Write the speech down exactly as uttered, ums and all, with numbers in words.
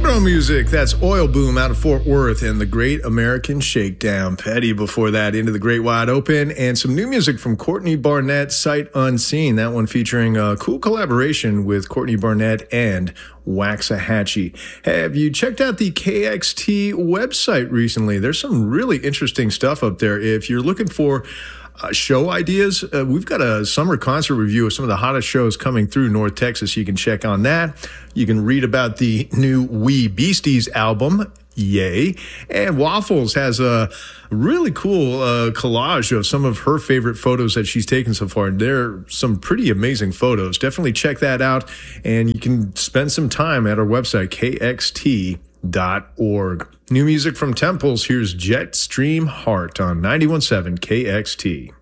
Background music, that's Oil Boom out of Fort Worth and the Great American Shakedown. Petty before that, Into the Great Wide Open, and some new music from Courtney Barnett, Sight Unseen. That one featuring a cool collaboration with Courtney Barnett and Waxahachie. Have you checked out the K X T website recently? There's some really interesting stuff up there. If you're looking for Uh, show ideas, uh, we've got a summer concert review of some of the hottest shows coming through North Texas. You can check on that. You can read about the new Wee Beasties album, yay. And Waffles has a really cool uh, collage of some of her favorite photos that she's taken so far. They're some pretty amazing photos. Definitely check that out. And you can spend some time at our website, K X T dot org. New music from Temples. Here's Jetstream Heart on ninety-one point seven K X T.